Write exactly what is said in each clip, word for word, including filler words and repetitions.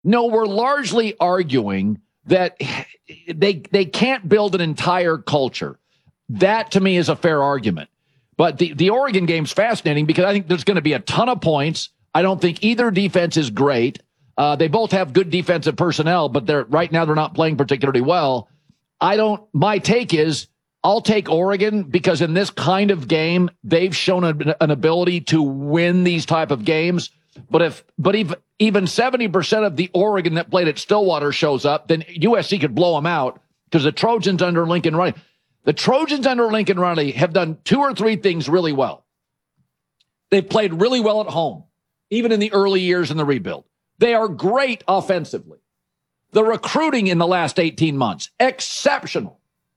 No, we're largely arguing that they they can't build an entire culture. That, to me, is a fair argument. But the, the Oregon game's fascinating because I think there's going to be a ton of points. I don't think either defense is great. Uh, they both have good defensive personnel, but they're right now they're not playing particularly well. I don't. My take is I'll take Oregon because in this kind of game, they've shown a, an ability to win these type of games. But if, but even even seventy percent of the Oregon that played at Stillwater shows up, then U S C could blow them out because the Trojans under Lincoln Riley, the Trojans under Lincoln Riley have done two or three things really well. They've played really well at home, even in the early years in the rebuild. They are great offensively. The recruiting in the last eighteen months, exceptional.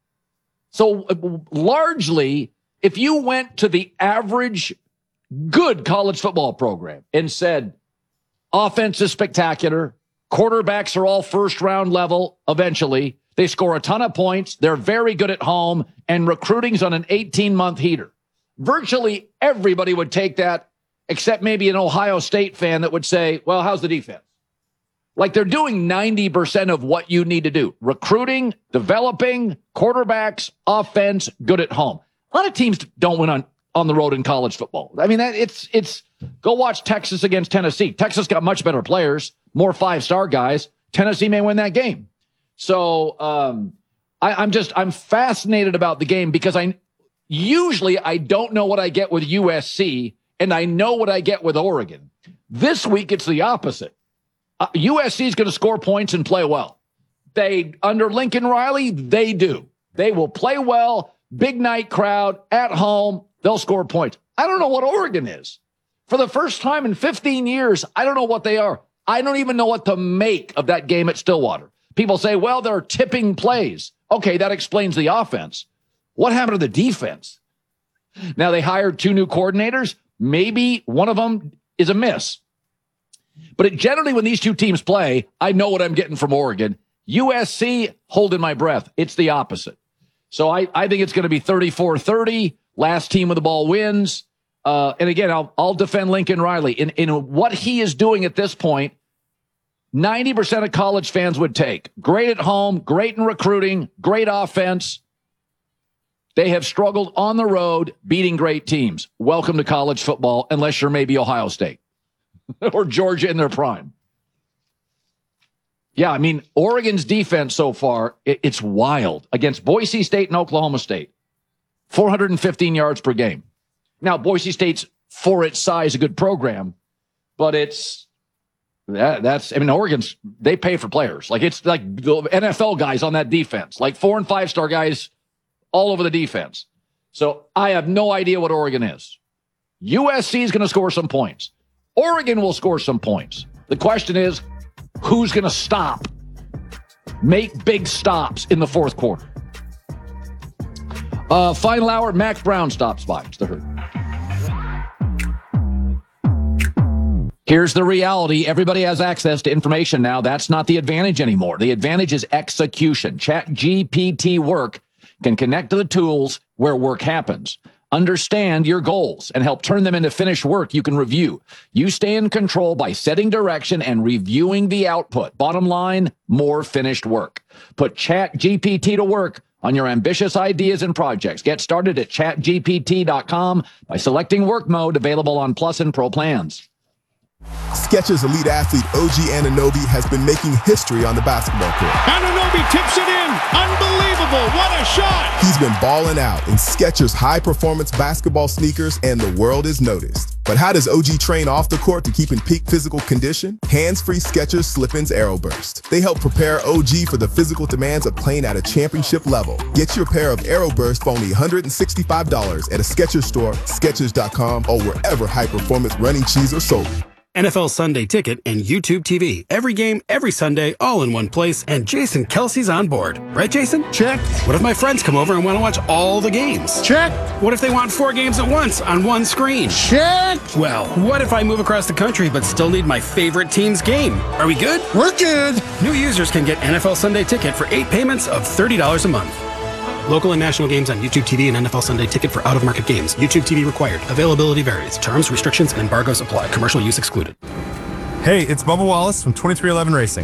So uh, largely, if you went to the average good college football program and said, offense is spectacular, quarterbacks are all first round level eventually, they score a ton of points, they're very good at home, and recruiting's on an eighteen month heater. Virtually everybody would take that, except maybe an Ohio State fan that would say, well, how's the defense? Like they're doing ninety percent of what you need to do. Recruiting, developing, quarterbacks, offense, good at home. A lot of teams don't win on on the road in college football. I mean, it's, it's, go watch Texas against Tennessee. Texas got much better players, more five-star guys. Tennessee may win that game. So, um, I, I'm just, I'm fascinated about the game because I, usually I don't know what I get with U S C and I know what I get with Oregon. This week, it's the opposite. Uh, U S C is going to score points and play well. They, under Lincoln Riley, they do. They will play well, big night crowd, at home. They'll score points. I don't know what Oregon is. For the first time in fifteen years, I don't know what they are. I don't even know what to make of that game at Stillwater. People say, well, they're tipping plays. Okay, that explains the offense. What happened to the defense? Now, they hired two new coordinators. Maybe one of them is a miss. But it, generally, when these two teams play, I know what I'm getting from Oregon. U S C, holding my breath. It's the opposite. So I, I think it's going to be thirty-four thirty. Last team with the ball wins. Uh, and again, I'll, I'll defend Lincoln Riley. In, in what he is doing at this point, ninety percent of college fans would take. Great at home, great in recruiting, great offense. They have struggled on the road beating great teams. Welcome to college football, unless you're maybe Ohio State or Georgia in their prime. Yeah, I mean, Oregon's defense so far, it, it's wild. Against Boise State and Oklahoma State. four hundred fifteen yards per game. Now, Boise State's, for its size, a good program, but it's, that, that's, I mean, Oregon's, they pay for players. Like, it's like the N F L guys on that defense, like four and five star guys all over the defense. So I have no idea what Oregon is. U S C is going to score some points. Oregon will score some points. The question is, who's going to stop, make big stops in the fourth quarter? Uh, final hour, Mac Brown stops by. It's the Herd. Here's the reality. Everybody has access to information now. That's not the advantage anymore. The advantage is execution. ChatGPT Work can connect to the tools where work happens. Understand your goals and help turn them into finished work you can review. You stay in control by setting direction and reviewing the output. Bottom line, more finished work. Put ChatGPT to work on your ambitious ideas and projects. Get started at chat G P T dot com by selecting work mode, available on Plus and Pro plans. Skechers elite athlete O G Anunoby has been making history on the basketball court. Anunoby tips it in. Unbelievable. What a shot. He's been balling out in Skechers high-performance basketball sneakers, and the world is noticed. But how does O G train off the court to keep in peak physical condition? Hands-free Skechers Slip-ins Aeroburst. They help prepare O G for the physical demands of playing at a championship level. Get your pair of Aeroburst for only one hundred sixty-five dollars at a Skechers store, Skechers dot com, or wherever high-performance running shoes are sold. N F L Sunday Ticket and YouTube T V. Every game, every Sunday, all in one place, and Jason Kelsey's on board. Right, Jason? Check. What if my friends come over and want to watch all the games? Check. What if they want four games at once on one screen? Check. Well, what if I move across the country but still need my favorite team's game? Are we good? We're good. New users can get N F L Sunday Ticket for eight payments of thirty dollars a month. Local and national games on YouTube T V and N F L Sunday Ticket for out-of-market games. YouTube T V required. Availability varies. Terms, restrictions, and embargoes apply. Commercial use excluded. Hey, it's Bubba Wallace from twenty-three eleven Racing.